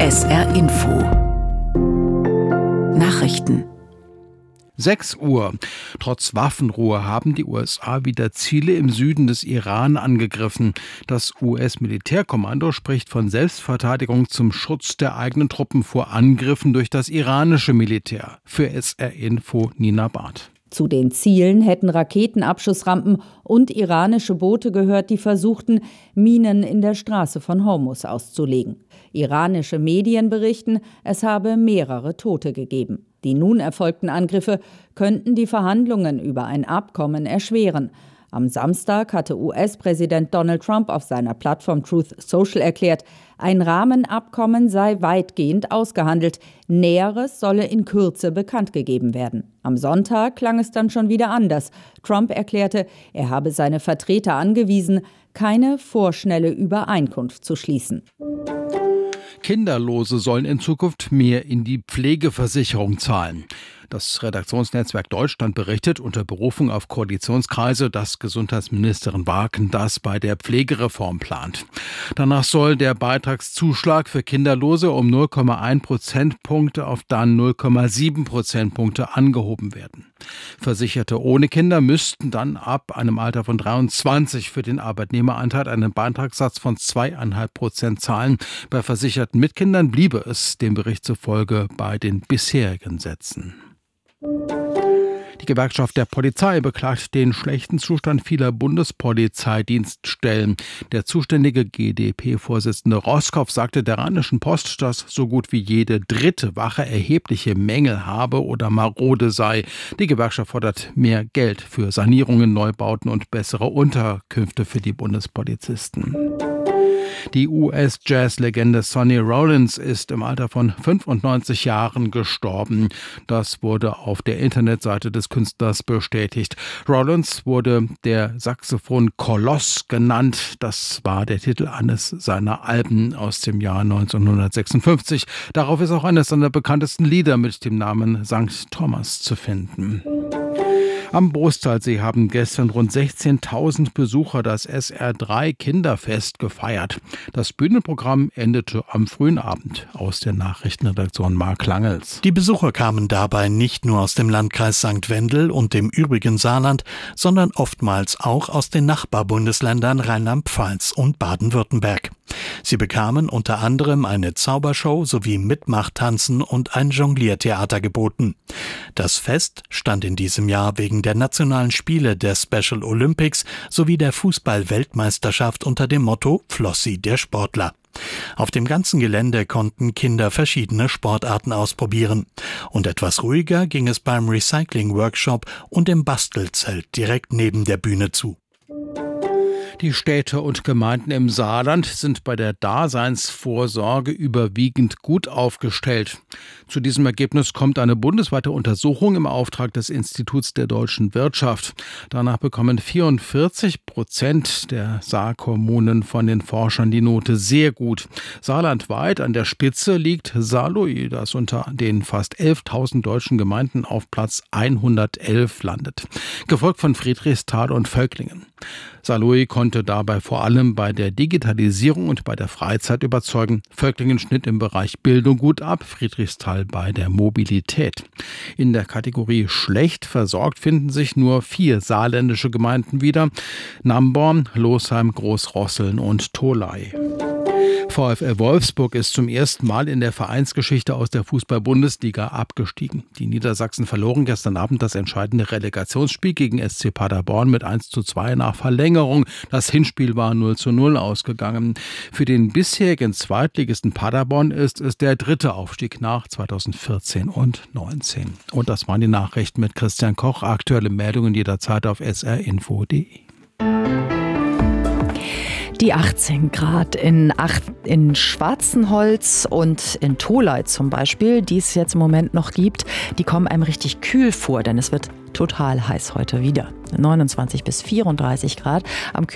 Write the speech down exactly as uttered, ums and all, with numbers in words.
S R Info Nachrichten. sechs Uhr. Trotz Waffenruhe haben die U S A wieder Ziele im Süden des Iran angegriffen. Das U S-Militärkommando spricht von Selbstverteidigung zum Schutz der eigenen Truppen vor Angriffen durch das iranische Militär. Für S R Info Nina Barth. Zu den Zielen hätten Raketenabschussrampen und iranische Boote gehört, die versuchten, Minen in der Straße von Hormuz auszulegen. Iranische Medien berichten, es habe mehrere Tote gegeben. Die nun erfolgten Angriffe könnten die Verhandlungen über ein Abkommen erschweren. Am Samstag hatte U S-Präsident Donald Trump auf seiner Plattform Truth Social erklärt, ein Rahmenabkommen sei weitgehend ausgehandelt. Näheres solle in Kürze bekannt gegeben werden. Am Sonntag klang es dann schon wieder anders. Trump erklärte, er habe seine Vertreter angewiesen, keine vorschnelle Übereinkunft zu schließen. Kinderlose sollen in Zukunft mehr in die Pflegeversicherung zahlen. Das Redaktionsnetzwerk Deutschland berichtet unter Berufung auf Koalitionskreise, dass Gesundheitsministerin Wagen das bei der Pflegereform plant. Danach soll der Beitragszuschlag für Kinderlose um null Komma eins Prozentpunkte auf dann null Komma sieben Prozentpunkte angehoben werden. Versicherte ohne Kinder müssten dann ab einem Alter von dreiundzwanzig für den Arbeitnehmeranteil einen Beitragssatz von zwei Komma fünf Prozent zahlen. Bei Versicherten mit Kindern bliebe es dem Bericht zufolge bei den bisherigen Sätzen. Die Gewerkschaft der Polizei beklagt den schlechten Zustand vieler Bundespolizeidienststellen. Der zuständige G d P-Vorsitzende Roßkopf sagte der Rheinischen Post, dass so gut wie jede dritte Wache erhebliche Mängel habe oder marode sei. Die Gewerkschaft fordert mehr Geld für Sanierungen, Neubauten und bessere Unterkünfte für die Bundespolizisten. Die U S-Jazz-Legende Sonny Rollins ist im Alter von fünfundneunzig Jahren gestorben. Das wurde auf der Internetseite des Künstlers bestätigt. Rollins wurde der Saxophon-Koloss genannt. Das war der Titel eines seiner Alben aus dem Jahr neunzehnhundertsechsundfünfzig. Darauf ist auch eines seiner bekanntesten Lieder mit dem Namen Sankt Thomas zu finden. Am Brustalsee haben gestern rund sechzehntausend Besucher das S R drei Kinderfest gefeiert. Das Bühnenprogramm endete am frühen Abend. Aus der Nachrichtenredaktion Mark Langels. Die Besucher kamen dabei nicht nur aus dem Landkreis Sankt Wendel und dem übrigen Saarland, sondern oftmals auch aus den Nachbarbundesländern Rheinland-Pfalz und Baden-Württemberg. Sie bekamen unter anderem eine Zaubershow sowie Mitmachtanzen und ein Jongliertheater geboten. Das Fest stand in diesem Jahr wegen der nationalen Spiele der Special Olympics sowie der Fußball-Weltmeisterschaft unter dem Motto Flossi der Sportler. Auf dem ganzen Gelände konnten Kinder verschiedene Sportarten ausprobieren. Und etwas ruhiger ging es beim Recycling-Workshop und im Bastelzelt direkt neben der Bühne zu. Die Städte und Gemeinden im Saarland sind bei der Daseinsvorsorge überwiegend gut aufgestellt. Zu diesem Ergebnis kommt eine bundesweite Untersuchung im Auftrag des Instituts der deutschen Wirtschaft. Danach bekommen vierundvierzig Prozent der Saarkommunen von den Forschern die Note sehr gut. Saarlandweit an der Spitze liegt Saarlouis, das unter den fast elftausend deutschen Gemeinden auf Platz hundertelf landet. Gefolgt von Friedrichsthal und Völklingen. Saarlouis konnte dabei vor allem bei der Digitalisierung und bei der Freizeit überzeugen. Völklingen schnitt im Bereich Bildung gut ab, Friedrichsthal bei der Mobilität. In der Kategorie schlecht versorgt finden sich nur vier saarländische Gemeinden wieder: Namborn, Losheim, Großrosseln und Tholey. VfL Wolfsburg ist zum ersten Mal in der Vereinsgeschichte aus der Fußball-Bundesliga abgestiegen. Die Niedersachsen verloren gestern Abend das entscheidende Relegationsspiel gegen S C Paderborn mit eins zu zwei nach Verlängerung. Das Hinspiel war null zu null ausgegangen. Für den bisherigen Zweitligisten Paderborn ist es der dritte Aufstieg nach zweitausendvierzehn und neunzehn. Und das waren die Nachrichten mit Christian Koch. Aktuelle Meldungen jederzeit auf s r info punkt d e. Die achtzehn Grad in, Ach- in Schwarzenholz und in Tholey zum Beispiel, die es jetzt im Moment noch gibt, die kommen einem richtig kühl vor, denn es wird total heiß heute wieder. neunundzwanzig bis vierunddreißig Grad. Am